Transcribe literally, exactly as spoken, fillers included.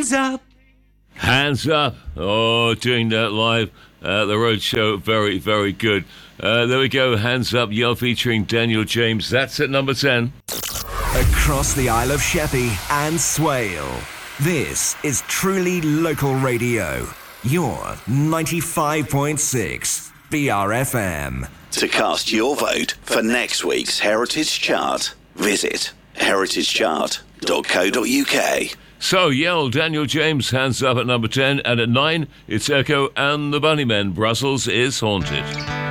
Hands up. Hands up. Oh, doing that live at the Road Show. Very, very good. Uh, there we go. Hands up. Yell featuring Daniel James. That's at number ten. Across the Isle of Sheppey and Swale. This is truly local radio. Your ninety-five point six B R F M. To cast your vote for next week's Heritage Chart, visit heritage chart dot co dot uk. So, yell Daniel James, Hands Up at number ten. And at nine, it's Echo and the Bunnymen. Brussels is Haunted.